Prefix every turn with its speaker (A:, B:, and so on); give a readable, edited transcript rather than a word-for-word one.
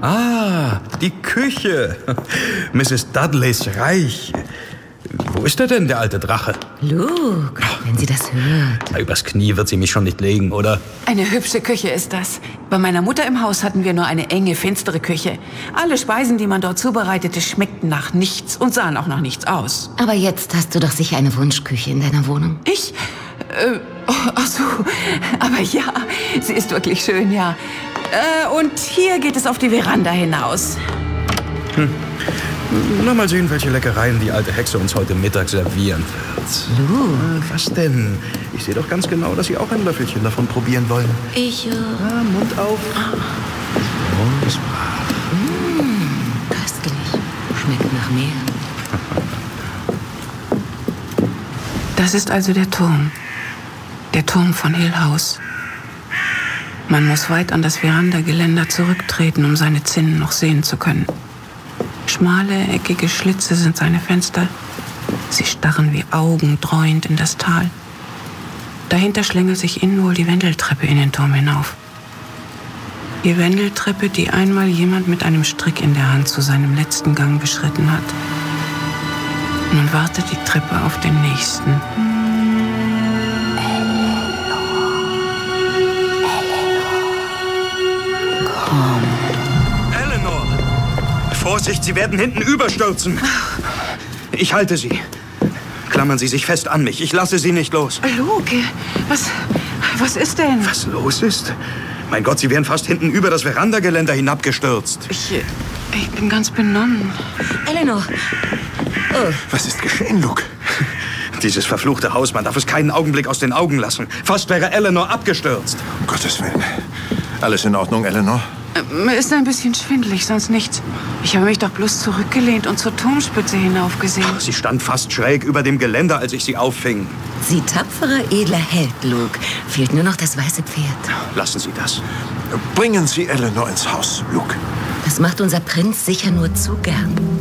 A: Ah, die Küche. Mrs. Dudleys Reich. Wo ist er denn, der alte Drache?
B: Luke, wenn sie das hört.
A: Übers Knie wird sie mich schon nicht legen, oder?
C: Eine hübsche Küche ist das. Bei meiner Mutter im Haus hatten wir nur eine enge, finstere Küche. Alle Speisen, die man dort zubereitete, schmeckten nach nichts und sahen auch nach nichts aus.
B: Aber jetzt hast du doch sicher eine Wunschküche in deiner Wohnung.
C: Ich? Ach so. Aber ja, sie ist wirklich schön, ja. Und hier geht es auf die Veranda hinaus.
A: Na, mal sehen, welche Leckereien die alte Hexe uns heute Mittag servieren wird.
B: Luke.
A: Was denn? Ich sehe doch ganz genau, dass Sie auch ein Löffelchen davon probieren wollen.
B: Ich,
A: Mund auf. So, ist brav.
B: köstlich. Schmeckt nach Meer.
C: Das ist also der Turm. Der Turm von Hill House. Man muss weit an das Verandageländer zurücktreten, um seine Zinnen noch sehen zu können. Schmale, eckige Schlitze sind seine Fenster. Sie starren wie Augen dreuend in das Tal. Dahinter schlängelt sich innen wohl die Wendeltreppe in den Turm hinauf. Die Wendeltreppe, die einmal jemand mit einem Strick in der Hand zu seinem letzten Gang beschritten hat. Nun wartet die Treppe auf den nächsten.
A: Eleanor! Vorsicht, Sie werden hinten überstürzen. Ich halte Sie. Klammern Sie sich fest an mich. Ich lasse Sie nicht los.
C: Luke, was ist denn?
A: Was los ist? Mein Gott, Sie wären fast hinten über das Verandageländer hinabgestürzt.
C: Ich bin ganz benommen.
B: Eleanor. Oh.
A: Was ist geschehen, Luke? Dieses verfluchte Haus, man darf es keinen Augenblick aus den Augen lassen. Fast wäre Eleanor abgestürzt.
D: Um Gottes Willen. Alles in Ordnung, Eleanor?
C: Mir ist ein bisschen schwindelig, sonst nichts. Ich habe mich doch bloß zurückgelehnt und zur Turmspitze hinaufgesehen.
A: Sie stand fast schräg über dem Geländer, als ich sie auffing.
B: Sie tapferer, edler Held, Luke. Fehlt nur noch das weiße Pferd.
A: Lassen Sie das.
D: Bringen Sie Eleanor ins Haus, Luke.
B: Das macht unser Prinz sicher nur zu gern.